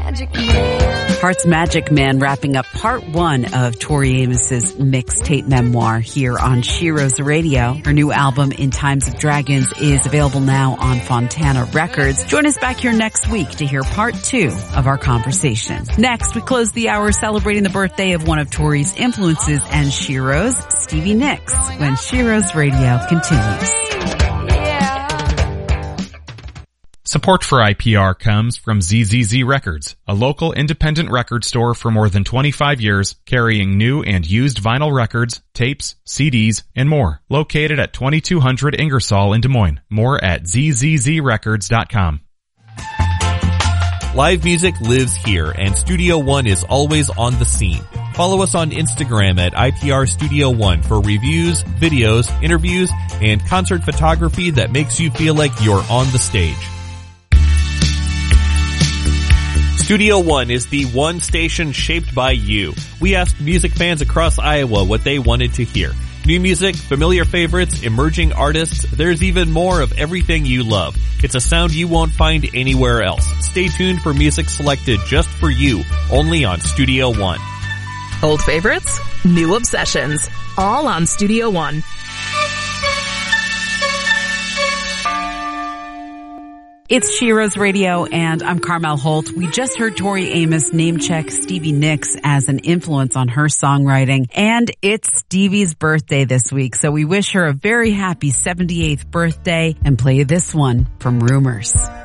Magic Man. Heart's Magic Man wrapping up part one of Tori Amos's mixtape memoir here on Shiro's Radio. Her new album, In Times of Dragons, is available now on Fontana Records. Join us back here next week to hear part two of our conversation. Next, we close the hour celebrating the birthday of one of Tori's influences and Shiro's, Stevie Nicks, when Shiro's Radio continues. Support for IPR comes from ZZZ Records, a local independent record store for more than 25 years, carrying new and used vinyl records, tapes, CDs, and more. Located at 2200 Ingersoll in Des Moines. More at zzzrecords.com. Live music lives here, and Studio One is always on the scene. Follow us on Instagram at IPR Studio One for reviews, videos, interviews, and concert photography that makes you feel like you're on the stage. Studio One is the one station shaped by you. We asked music fans across Iowa what they wanted to hear. New music, familiar favorites, emerging artists, there's even more of everything you love. It's a sound you won't find anywhere else. Stay tuned for music selected just for you, only on Studio One. Old favorites, new obsessions, all on Studio One. It's Shiro's Radio, and I'm Carmel Holt. We just heard Tori Amos name check Stevie Nicks as an influence on her songwriting, and it's Stevie's birthday this week, so we wish her a very happy 78th birthday and play this one from Rumors.